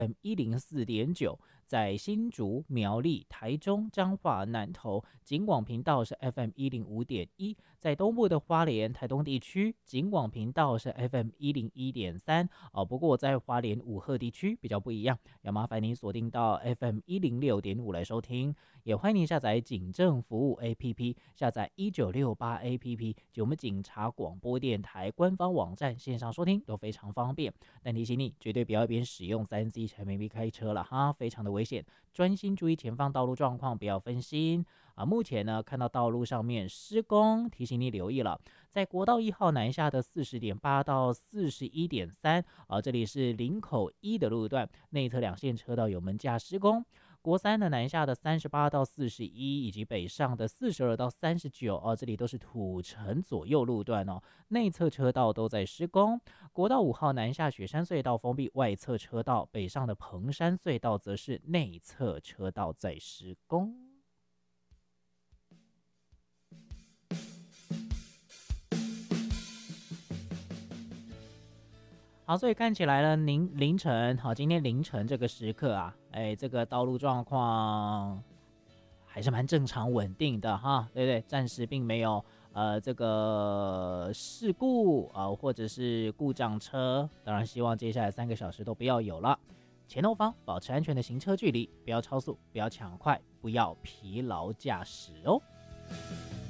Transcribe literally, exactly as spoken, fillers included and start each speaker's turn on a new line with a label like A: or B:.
A: M 一零四点九，在新竹、苗栗、台中、彰化、南投，警广频道是 F M 一零五点一，在东部的花莲、台东地区，警广频道是 F M 一零一点三哦。不过在花莲五鹤地区比较不一样，要麻烦您锁定到 F M 一零六点五来收听。也欢迎您下载警政服务 A P P， 下载一九六八 A P P 及我们警察广播电台官方网站线上收听都非常方便。但提醒你，绝对不要一边使用 三 C 产品开车了哈，非常的危险，专心注意前方道路状况，不要分心啊。目前呢，看到道路上面施工，提醒你留意了，在国道一号南下的四十点八到四十一点三啊，这里是林口一的路段，内侧两线车道有门架施工。国三的南下的三十八到四十一，以及北上的四十二到三十九哦，这里都是土城左右路段哦，内侧车道都在施工。国道五号南下雪山隧道封闭外侧车道，北上的彭山隧道则是内侧车道在施工。好，所以看起来呢，您凌晨好，今天凌晨这个时刻啊，哎，这个道路状况还是蛮正常稳定的哈，对不对？暂时并没有呃这个事故啊、呃，或者是故障车，当然希望接下来三个小时都不要有了。前后方保持安全的行车距离，不要超速，不要抢快，不要疲劳驾驶哦。